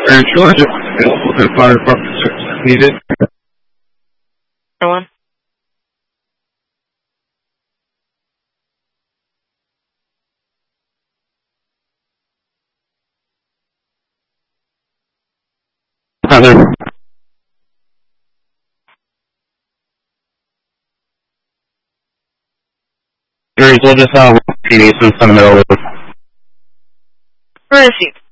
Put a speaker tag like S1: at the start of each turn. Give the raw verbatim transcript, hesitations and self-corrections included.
S1: Fire insurance available and fire department services needed.
S2: One.
S1: Heather. We'll just uh, P D since in the middle of it.
S2: Received.